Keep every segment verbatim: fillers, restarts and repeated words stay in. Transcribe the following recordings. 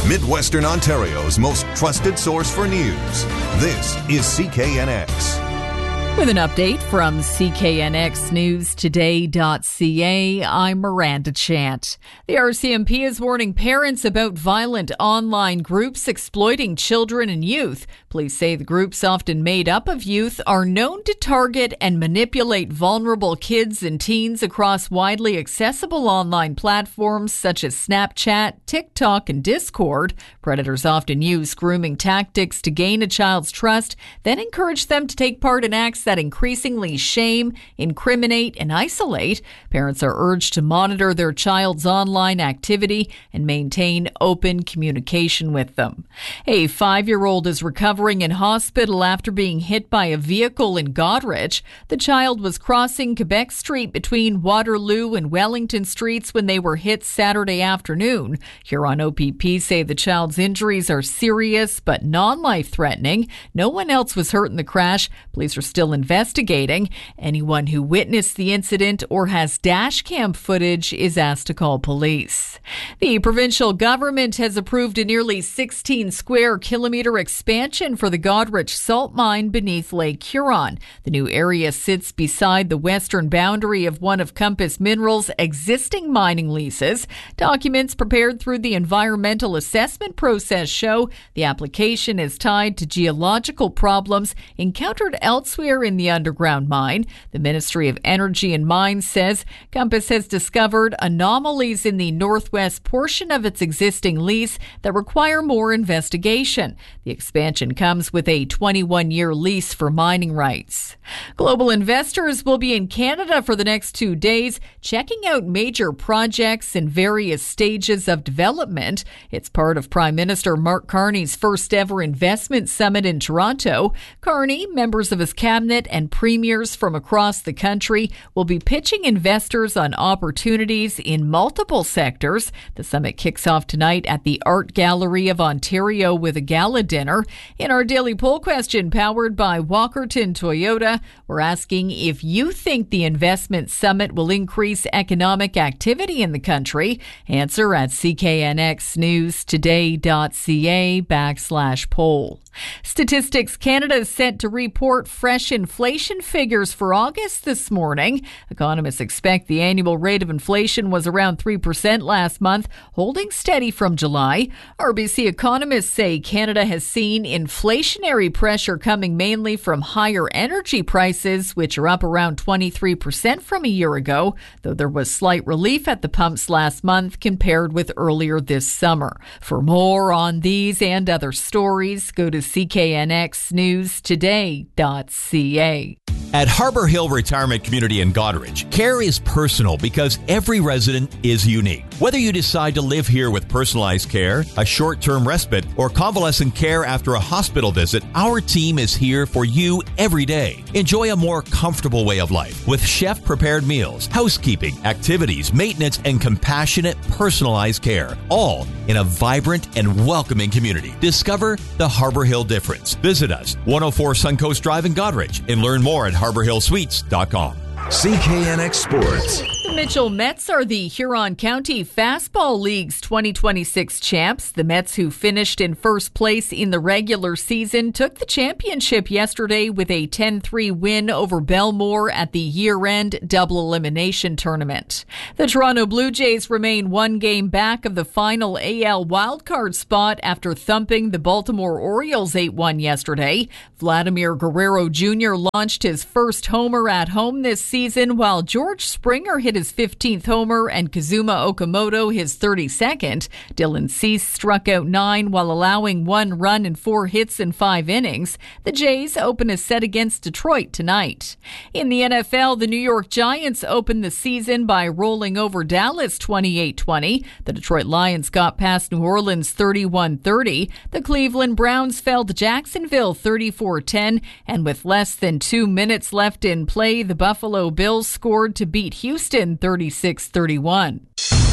Midwestern Ontario's most trusted source for news. This is C K N X. With an update from C K N X News Today dot C A, I'm Miranda Chant. The R C M P is warning parents about violent online groups exploiting children and youth. Police say the groups, often made up of youth, are known to target and manipulate vulnerable kids and teens across widely accessible online platforms such as Snapchat, TikTok, and Discord. Predators often use grooming tactics to gain a child's trust, then encourage them to take part in acts that increasingly shame, incriminate, and isolate. Parents are urged to monitor their child's online activity and maintain open communication with them. A five-year-old is recovering in hospital after being hit by a vehicle in Goderich. The child was crossing Quebec Street between Waterloo and Wellington Streets when they were hit Saturday afternoon. Huron O P P say the child's injuries are serious but non-life-threatening. No one else was hurt in the crash. Police are still investigating. Anyone who witnessed the incident or has dash cam footage is asked to call police. The provincial government has approved a nearly sixteen square kilometre expansion for the Goderich salt mine beneath Lake Huron. The new area sits beside the western boundary of one of Compass Minerals' existing mining leases. Documents prepared through the environmental assessment process show the application is tied to geological problems encountered elsewhere in the underground mine. The Ministry of Energy and Mines says Compass has discovered anomalies in the northwest portion of its existing lease that require more investigation. The expansion comes with a twenty-one year lease for mining rights. Global investors will be in Canada for the next two days, checking out major projects in various stages of development. It's part of Prime Minister Mark Carney's first ever investment summit in Toronto. Carney, members of his cabinet, and premiers from across the country will be pitching investors on opportunities in multiple sectors. The summit kicks off tonight at the Art Gallery of Ontario with a gala dinner. In our daily poll question, powered by Walkerton Toyota, we're asking if you think the investment summit will increase economic activity in the country. Answer at C K N X News Today dot C A backslash poll. Statistics Canada is set to report fresh inflation figures for August this morning. Economists expect the annual rate of inflation was around three percent last month, holding steady from July. R B C economists say Canada has seen inflationary pressure coming mainly from higher energy prices, which are up around twenty-three percent from a year ago, though there was slight relief at the pumps last month compared with earlier this summer. For more on these and other stories, go to C K N X News Today dot C A. At Harbor Hill Retirement Community in Goderich, care is personal because every resident is unique. Whether you decide to live here with personalized care, a short-term respite, or convalescent care after a hospital visit, our team is here for you every day. Enjoy a more comfortable way of life with chef-prepared meals, housekeeping, activities, maintenance, and compassionate, personalized care, all in a vibrant and welcoming community. Discover the Harbor Hill difference. Visit us, one oh four Suncoast Drive in Goderich, and learn more at harbor hill suites dot com. C K N X Sports. The Mitchell Mets are the Huron County Fastball League's twenty twenty-six champs. The Mets, who finished in first place in the regular season, took the championship yesterday with a ten three win over Belmore at the year-end double elimination tournament. The Toronto Blue Jays remain one game back of the final A L wildcard spot after thumping the Baltimore Orioles eight one yesterday. Vladimir Guerrero Junior launched his first homer at home this season, while George Springer hit his fifteenth homer and Kazuma Okamoto his thirty-second. Dylan Cease struck out nine while allowing one run and four hits in five innings. The Jays open a set against Detroit tonight. In the N F L, the New York Giants opened the season by rolling over Dallas twenty-eight twenty. The Detroit Lions got past New Orleans thirty-one thirty. The Cleveland Browns fell to Jacksonville thirty-four ten. And with less than two minutes left in play, the Buffalo Bills scored to beat Houston thirty-six thirty-one.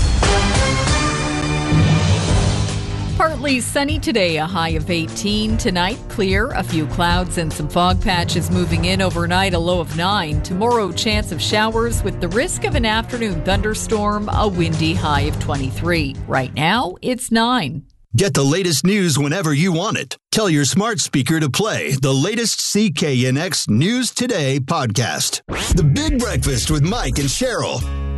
Partly sunny today, a high of eighteen. Tonight, clear, a few clouds and some fog patches moving in overnight, a low of nine. Tomorrow, chance of showers with the risk of an afternoon thunderstorm, a windy high of twenty-three. Right now, it's nine. Get the latest news whenever you want it. Tell your smart speaker to play the latest C K N X News Today podcast. The Big Breakfast with Mike and Cheryl.